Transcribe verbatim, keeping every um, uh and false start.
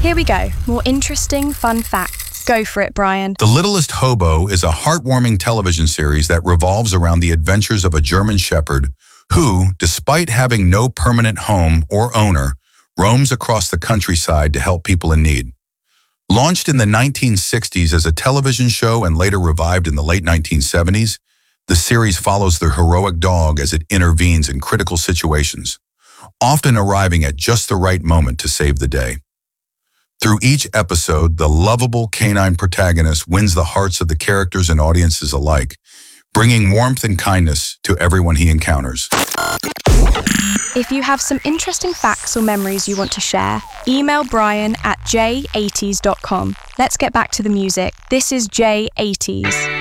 Here we go. More interesting, fun facts. Go for it, Brian. The Littlest Hobo is a heartwarming television series that revolves around the adventures of a German shepherd who, despite having no permanent home or owner, roams across the countryside to help people in need. Launched in the nineteen sixties as a television show and later revived in the late nineteen seventies, the series follows the heroic dog as it intervenes in critical situations, often arriving at just the right moment to save the day. Through each episode, the lovable canine protagonist wins the hearts of the characters and audiences alike, bringing warmth and kindness to everyone he encounters. If you have some interesting facts or memories you want to share, email Brian at j eighties dot com. Let's get back to the music. This is J eighties.